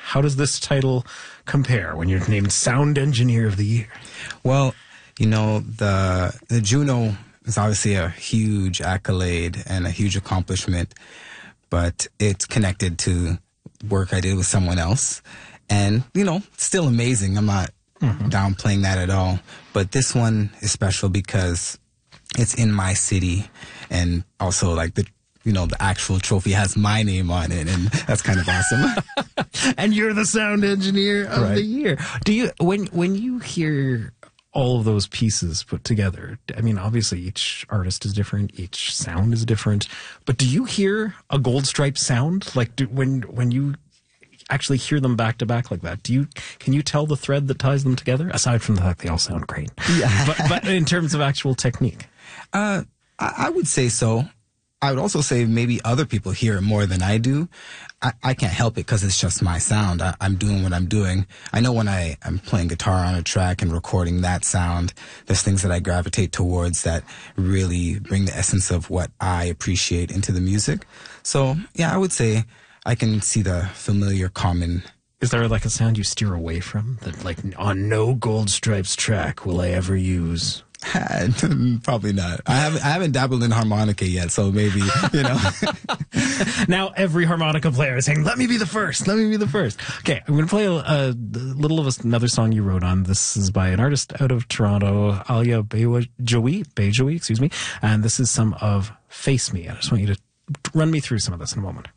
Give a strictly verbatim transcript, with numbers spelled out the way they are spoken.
How does this title compare when you're named Sound Engineer of the Year? Well, you know, the the Juno is obviously a huge accolade and a huge accomplishment, but it's connected to work I did with someone else. And, you know, still amazing. I'm not mm-hmm. downplaying that at all. But this one is special because it's in my city, and also like the you know the actual trophy has my name on it, and that's kind of awesome. And you're the sound engineer of right. the year. Do you when when you hear all of those pieces put together, I mean, obviously each artist is different, each sound is different, but do you hear a Gold Stripe sound? Like do, when when you actually hear them back to back like that, do you can you tell the thread that ties them together, aside from the fact they all sound great? Yeah. but, but in terms of actual technique? Uh, I, I would say so. I would also say maybe other people hear it more than I do. I, I can't help it because it's just my sound. I, I'm doing what I'm doing. I know when I, I'm playing guitar on a track and recording that sound, there's things that I gravitate towards that really bring the essence of what I appreciate into the music. So, yeah, I would say I can see the familiar common. Is there like a sound you steer away from that, like, on no Gold Stripes track will I ever use? Probably not. I haven't I haven't dabbled in harmonica yet, so maybe, you know. Now every harmonica player is saying, let me be the first, let me be the first. Okay, I'm going to play a, a little of another song you wrote on. This is by an artist out of Toronto, Alia Bejoui, Bejoui, excuse me, and this is some of Face Me. I just want you to run me through some of this in a moment.